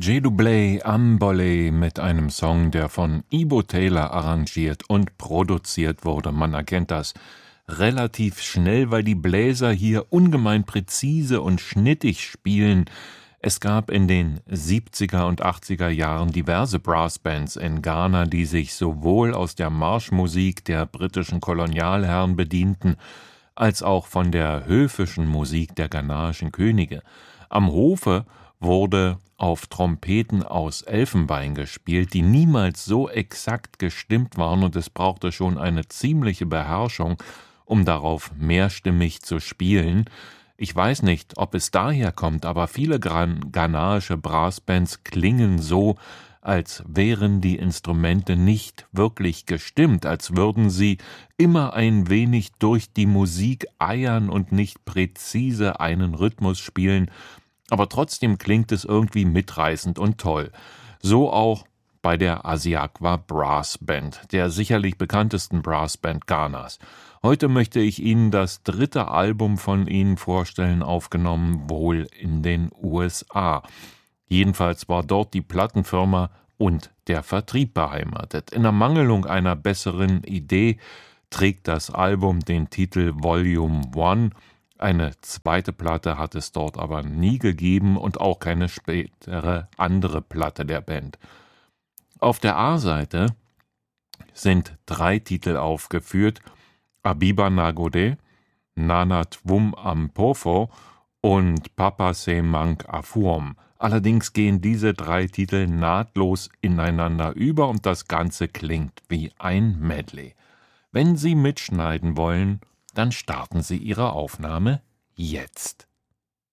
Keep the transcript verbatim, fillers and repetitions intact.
Jedoublé Ambolé mit einem Song, der von Ibo Taylor arrangiert und produziert wurde. Man erkennt das relativ schnell, weil die Bläser hier ungemein präzise und schnittig spielen. Es gab in den siebziger und achtziger Jahren diverse Brassbands in Ghana, die sich sowohl aus der Marschmusik der britischen Kolonialherren bedienten, als auch von der höfischen Musik der ghanaischen Könige. Am Hofe wurde auf Trompeten aus Elfenbein gespielt, die niemals so exakt gestimmt waren, und es brauchte schon eine ziemliche Beherrschung, um darauf mehrstimmig zu spielen. Ich weiß nicht, ob es daher kommt, aber viele ghanaische Brassbands klingen so, als wären die Instrumente nicht wirklich gestimmt, als würden sie immer ein wenig durch die Musik eiern und nicht präzise einen Rhythmus spielen, aber trotzdem klingt es irgendwie mitreißend und toll. So auch bei der Asiakwa Brass Band, der sicherlich bekanntesten Brassband Ghanas. Heute möchte ich Ihnen das dritte Album von ihnen vorstellen, aufgenommen wohl in den U S A. Jedenfalls war dort die Plattenfirma und der Vertrieb beheimatet. In Ermangelung einer besseren Idee trägt das Album den Titel Volume One. Eine zweite Platte hat es dort aber nie gegeben und auch keine spätere andere Platte der Band. Auf der A-Seite sind drei Titel aufgeführt: Abiba Nagode, Nana Twum Ampofo und Papa Se Mank Afuom. Allerdings gehen diese drei Titel nahtlos ineinander über und das Ganze klingt wie ein Medley. Wenn Sie mitschneiden wollen, dann starten Sie Ihre Aufnahme jetzt.